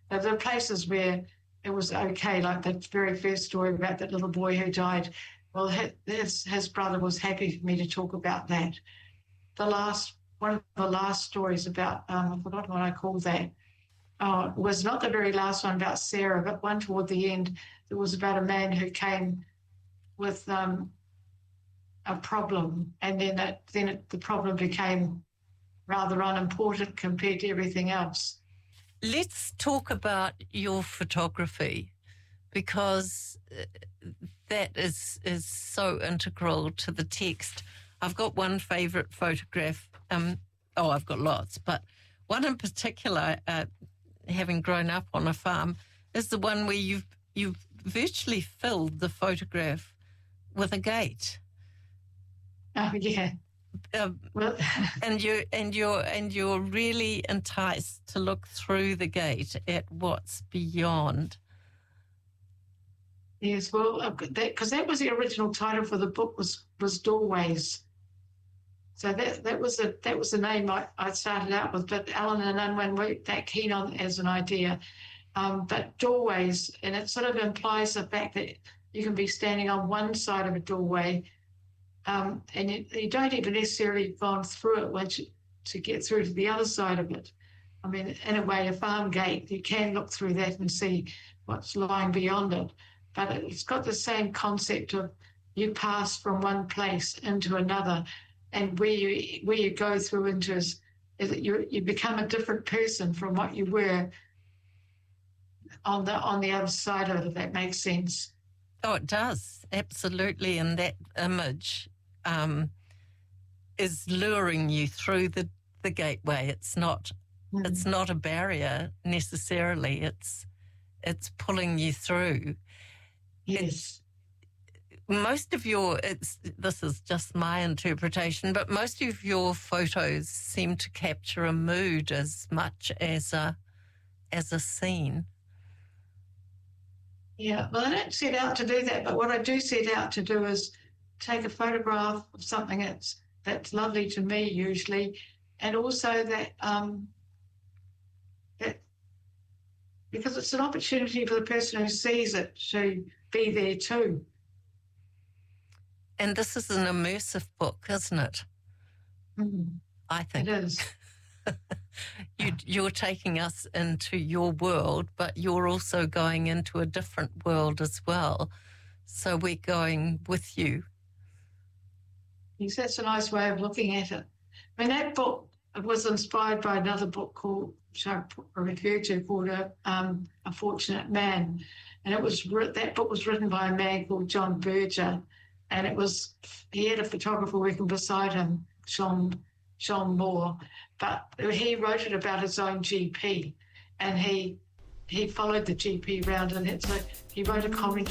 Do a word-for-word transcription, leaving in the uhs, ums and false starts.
There are places where it was okay, like the very first story about that little boy who died. Well, his, his brother was happy for me to talk about that. The last, one of the last stories about, um, I forgot what I called that, oh, it was not the very last one about Sarah, but one toward the end. It was about a man who came with um, a problem, and then it, then it, the problem became rather unimportant compared to everything else. Let's talk about your photography, because that is is so integral to the text. I've got one favourite photograph. Um, oh, I've got lots, but one in particular, uh, having grown up on a farm, is the one where you've you've virtually filled the photograph with a gate. Oh yeah. Um, well, and you and you're and you're really enticed to look through the gate at what's beyond. Yes, well, because that, that was the original title for the book was was Doorways. So that that was a that was the name I, I started out with. But Alan and Unwin weren't that keen on it as an idea. Um, but doorways, and it sort of implies the fact that you can be standing on one side of a doorway. Um, and you, you don't even necessarily gone through it once you, to get through to the other side of it. I mean, in a way, a farm gate, you can look through that and see what's lying beyond it. But it's got the same concept of you pass from one place into another, and where you where you go through into is, is that you you become a different person from what you were on the on the other side of it, if that makes sense. Oh, it does, absolutely. And that image um, is luring you through the, the gateway. It's not mm. it's not a barrier necessarily. It's it's pulling you through. Yes. It's, most of your it's this is just my interpretation, but most of your photos seem to capture a mood as much as a as a scene. Yeah, well, I don't set out to do that, but what I do set out to do is take a photograph of something that's that's lovely to me usually, and also that um, that because it's an opportunity for the person who sees it to be there too. And this is an immersive book, isn't it? Mm, I think it is. you, you're taking us into your world, but you're also going into a different world as well. So we're going with you. Yes, that's a nice way of looking at it. I mean, that book was inspired by another book called, which I referred to, called a, um, A Fortunate Man. And it was that book was written by a man called John Berger, and it was he had a photographer working beside him, Sean Sean Moore, but he wrote it about his own G P, and he he followed the G P round, and it's like he wrote a commentary